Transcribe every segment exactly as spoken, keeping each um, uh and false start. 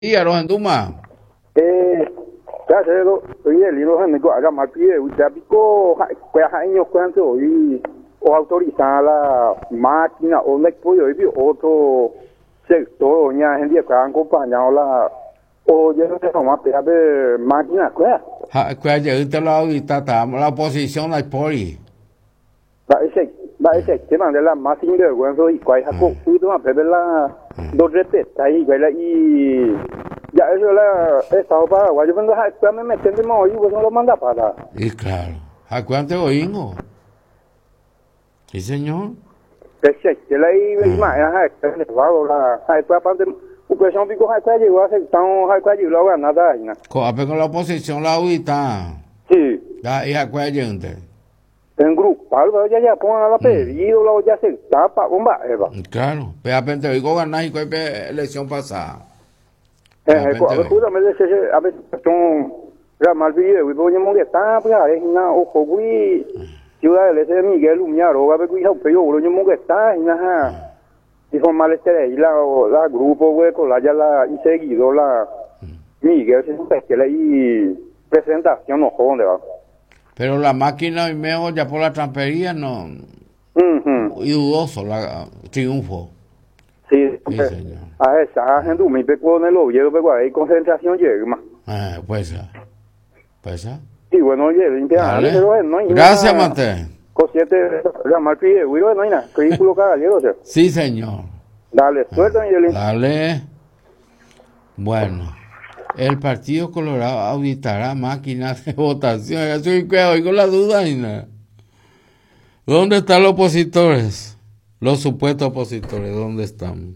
Y a los anduma. Eh, ya sé lo, oye, el libro me go haga mal pie, usted pico, pues años cuánto y o autorizar la máquina o le puedo ir otro sector, ya gente que han acompañado la o ya no sé cómo pegar de máquina, pues. Ha, cuya usted la ahorita la oposición al poli. Va ese, va ese tema de la máquina de bueno y cuál es con puto, pero la dos repeta ahí, güey, y ya eso la estado para yo vengo a estar me metiendo más y vos no lo manda para. Y claro, ¿a cuánto oímos? Sí, señor. Ese, que la y más, ajá, que va la, hay para parte, o que son pico hay que llevar, están hay que llevar nada ahí, ¿no? Con la oposición la ahorita. Sí. Ya, y a cuya gente. En grupo, algo ya ya pongan la pedido, la ya se tapa, bomba, Eva. Claro, pero apenas oigo ganar y cuál elección pasada. Eh, a ver, me dice, a ver, son, ya mal video, y voy a morir, está, pues, es una, ojo, güey, ciudad de ese Miguel Lumiar, o a ver, güey, pero yo me voy a estar, y nada, y son mal este de ahí, la, la grupo, güey, con la, ya la, y seguido, la, Miguel, se supone que la, y presentación, no joder, va. Pero la máquina y mejor ya por la trampería no. Uh-huh. Y dudoso la triunfo. Sí, sí pues, señor. A esa gente me pegó en el Oviedo, pero ahí concentración llega más. Ah, pues, pues, sí, bueno, oye, limpia. Gracias, Mate. Cosiete, la mal pide, güey, no hay nada. Ridículo caballero, o sea. Sí, señor. Dale, suelta, Miguelín. Dale. Bueno. El Partido Colorado auditará máquinas de votación. Yo soy que oigo la duda y nada. ¿Dónde están los opositores? Los supuestos opositores, ¿dónde están?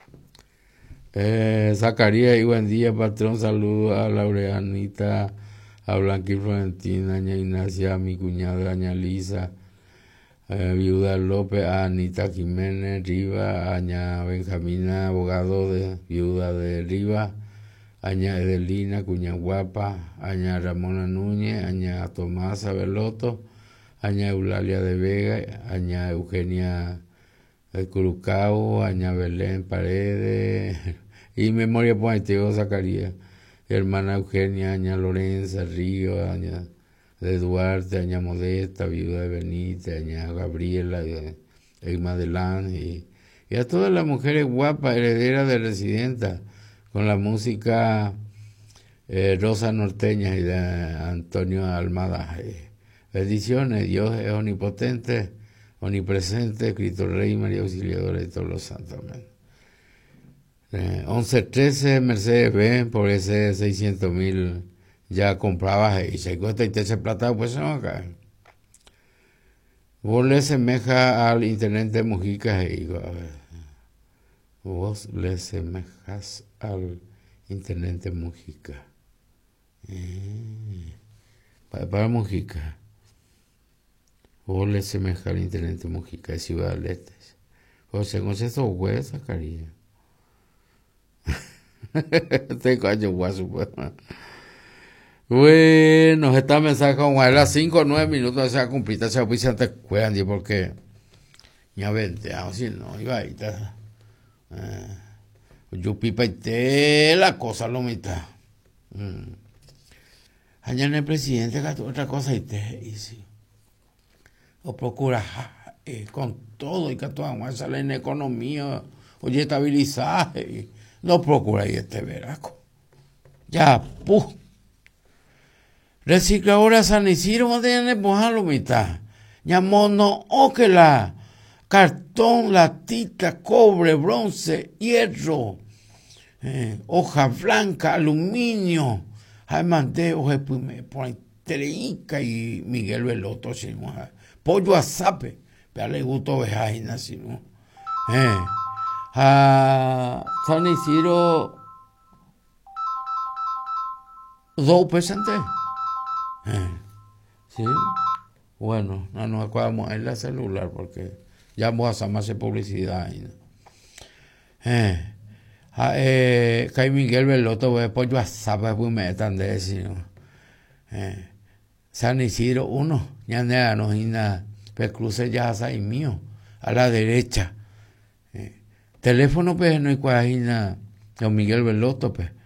Eh, Zacarías y buen día, patrón. Saludos a Laureanita, a Blanqui Florentina, a Ña Ignacia, a mi cuñada, a Ña Lisa, a Viuda López, a Anita Jiménez Riva, a Ña Benjamina, abogado de Viuda de Riva, Aña Edelina Cuñaguapa, Aña Ramona Núñez, Aña Tomasa Veloto, Aña Eulalia de Vega, Aña Eugenia Curucao, Aña Belén Paredes, y memoria poética Zacarías, hermana Eugenia, Aña Lorenza Río, Aña de Duarte, Aña Modesta, viuda de Benítez, Aña Gabriela, Egma Delán, y, y a todas las mujeres guapas, herederas de Residenta, con la música eh, Rosa Norteña y de Antonio Almada. Eh, bendiciones, Dios es omnipotente, omnipresente, Cristo Rey, María Auxiliadora de todos los santos. Amén. Eh, once trece Mercedes Benz por ese seiscientos mil ya comprabas y se cuesta y te hace plata, pues no acá. Vos le semeja al intendente Mujica y digo, a ver. Vos le semejas al intendente Mujica. Eh, para, para Mujica. Vos le semejas al intendente Mujica de Ciudad del Este. José Conceso Huevo Zacarías. Tengo años guaso. Bueno, esta mensaje con a las cinco o nueve minutos de esa cumplida se oficia antes cuean porque ya vente, así no, iba ahí está. Eh, yo pipa y te la cosa lo mitad. Mm. Allá en el presidente que otra cosa y te y sí. O procura eh, con todo y que todo vamos a salir en economía, oye estabilizar y no procura y este veraco. Ya, pu. Recicladora San Isidro no tiene mojar lo mitad. Ya mono o que la cartón, latita, cobre, bronce, hierro, eh, hoja blanca, aluminio, jaimante, hoja por Tereica y Miguel Veloto, sino, pollo a zape, pero le gustó vejaina, sino, eh, a San Isidro, dos presentes, eh, sí, bueno, no nos acordamos en la celular porque ya vamos a hacer publicidad. Eh, eh, Kai Miguel Veloto, después yo a saber pues me están de decir. Eh, San Isidro uno, ya nada, no hay nada. Pero cruce ya a mío, a la derecha. Eh, teléfono, pues no hay cuál nada. Don Miguel Veloto, pues.